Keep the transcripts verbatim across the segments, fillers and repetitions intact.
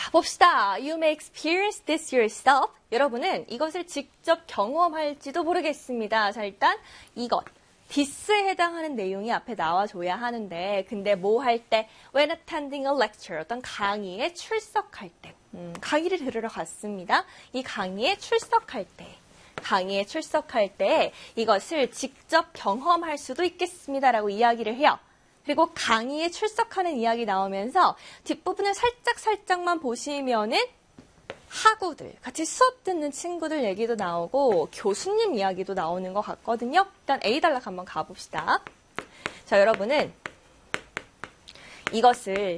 봅시다. You may experience this yourself. 여러분은 이것을 직접 경험할지도 모르겠습니다. 자, 일단 이것. this에 해당하는 내용이 앞에 나와줘야 하는데 근데 뭐 할 때? When attending a lecture. 어떤 강의에 출석할 때. 음, 강의를 들으러 갔습니다. 이 강의에 출석할 때. 강의에 출석할 때 이것을 직접 경험할 수도 있겠습니다라고 이야기를 해요. 그리고 강의에 출석하는 이야기 나오면서 뒷부분을 살짝 살짝만 보시면은 학우들, 같이 수업 듣는 친구들 얘기도 나오고 교수님 이야기도 나오는 것 같거든요. 일단 A 단락 한번 가봅시다. 자, 여러분은 이것을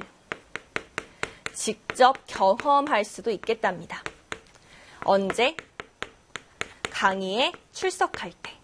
직접 경험할 수도 있겠답니다. 언제? 강의에 출석할 때.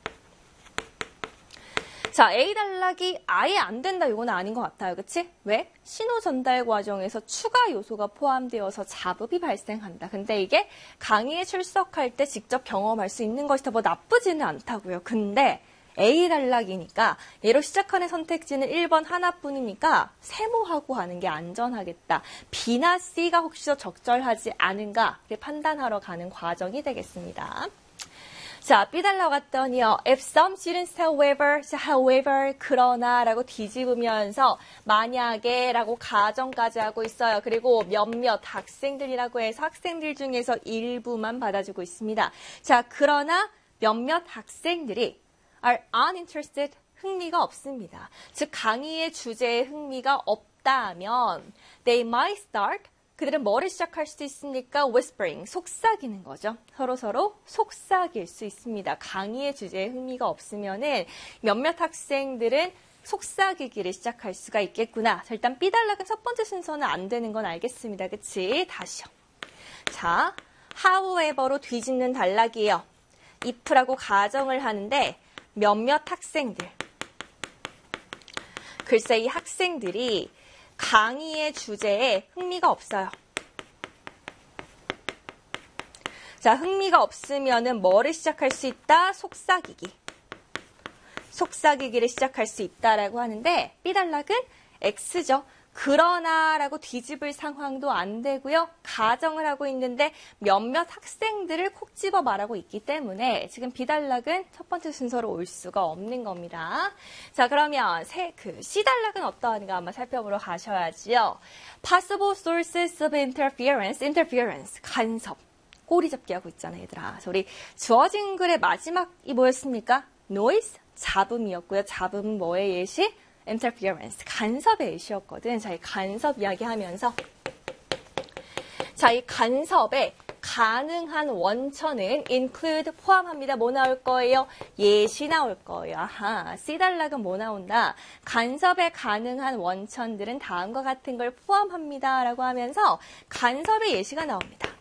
자, A 단락이 아예 안 된다 이건 아닌 것 같아요. 그치? 왜? 신호 전달 과정에서 추가 요소가 포함되어서 잡음이 발생한다. 근데 이게 강의에 출석할 때 직접 경험할 수 있는 것이 더 뭐 나쁘지는 않다고요. 근데 A 단락이니까 얘로 시작하는 선택지는 일 번 하나뿐이니까 세모하고 하는 게 안전하겠다. B나 C가 혹시 더 적절하지 않은가 판단하러 가는 과정이 되겠습니다. 자, B 단락 왔더니요. If some students, however, however, 그러나 라고 뒤집으면서 만약에 라고 가정까지 하고 있어요. 그리고 몇몇 학생들이라고 해서 학생들 중에서 일부만 받아주고 있습니다. 자, 그러나 몇몇 학생들이 are uninterested, 흥미가 없습니다. 즉, 강의의 주제에 흥미가 없다면 they might start, 그들은 뭐를 시작할 수도 있습니까? whispering, 속삭이는 거죠. 서로서로 속삭일 수 있습니다. 강의의 주제에 흥미가 없으면은 몇몇 학생들은 속삭이기를 시작할 수가 있겠구나. 자, 일단 B 단락은 첫 번째 순서는 안 되는 건 알겠습니다. 그치? 다시요. 자, however로 뒤집는 단락이에요. if라고 가정을 하는데 몇몇 학생들. 글쎄 이 학생들이 강의의 주제에 흥미가 없어요. 자, 흥미가 없으면은 뭐를 시작할 수 있다? 속삭이기. 속삭이기를 시작할 수 있다라고 하는데 B 단락은 X죠. 그러나 라고 뒤집을 상황도 안 되고요. 가정을 하고 있는데 몇몇 학생들을 콕 집어 말하고 있기 때문에 지금 B 단락은 첫 번째 순서로 올 수가 없는 겁니다. 자, 그러면 세, 그 C 단락은 어떠한가 한번 살펴보러 가셔야지요. Possible sources of interference, interference, 간섭. 꼬리 잡기 하고 있잖아요, 얘들아. 그래서 우리 주어진 글의 마지막이 뭐였습니까? noise, 잡음이었고요. 잡음은 뭐의 예시? interference, 간섭의 예시였거든. 자, 이 간섭 이야기하면서 자, 이 간섭의 가능한 원천은 include, 포함합니다. 뭐 나올 거예요? 예시 나올 거예요. 아하, C 단락은 뭐 나온다? 간섭의 가능한 원천들은 다음과 같은 걸 포함합니다. 라고 하면서 간섭의 예시가 나옵니다.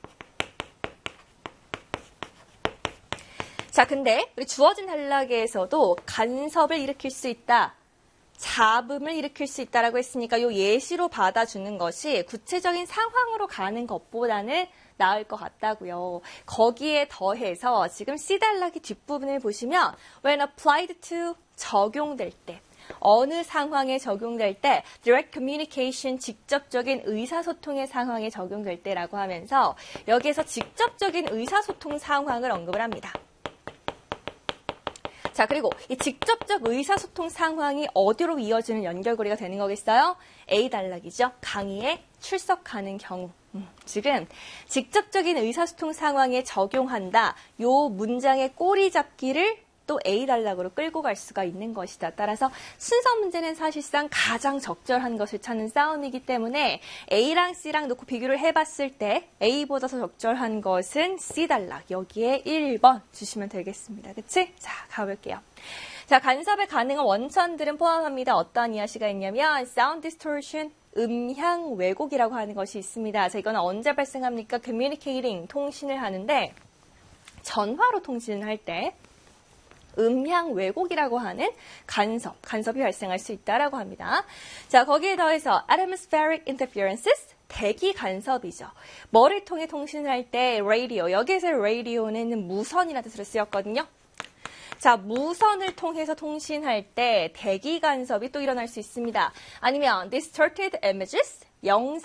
자, 근데 우리 주어진 단락에서도 간섭을 일으킬 수 있다. 잡음을 일으킬 수 있다라고 했으니까 이 예시로 받아주는 것이 구체적인 상황으로 가는 것보다는 나을 것 같다고요. 거기에 더해서 지금 C 단락의 뒷부분을 보시면 when applied to, 적용될 때, 어느 상황에 적용될 때 direct communication, 직접적인 의사소통의 상황에 적용될 때라고 하면서 여기에서 직접적인 의사소통 상황을 언급을 합니다. 자, 그리고 이 직접적 의사소통 상황이 어디로 이어지는 연결고리가 되는 거겠어요? A 단락이죠. 강의에 출석하는 경우. 음, 지금 직접적인 의사소통 상황에 적용한다. 요 문장의 꼬리 잡기를 또 A 단락으로 끌고 갈 수가 있는 것이다. 따라서 순서 문제는 사실상 가장 적절한 것을 찾는 싸움이기 때문에 A랑 C랑 놓고 비교를 해봤을 때 A보다 더 적절한 것은 C 단락. 여기에 일 번 주시면 되겠습니다. 그치? 자, 가볼게요. 자, 간섭에 가능한 원천들은 포함합니다. 어떠한 이야기가 있냐면 sound distortion, 음향 왜곡이라고 하는 것이 있습니다. 자, 이거는 언제 발생합니까? communicating, 통신을 하는데 전화로 통신을 할 때 음향 왜곡이라고 하는 간섭, 간섭이 발생할 수 있다라고 합니다. 자, 거기에 더해서 atmospheric interferences, 대기 간섭이죠. 뭐를 통해 통신을 할 때 radio, 여기에서 radio는 무선이라는 뜻으로 쓰였거든요. 자, 무선을 통해서 통신할 때 대기 간섭이 또 일어날 수 있습니다. 아니면 distorted images, 영상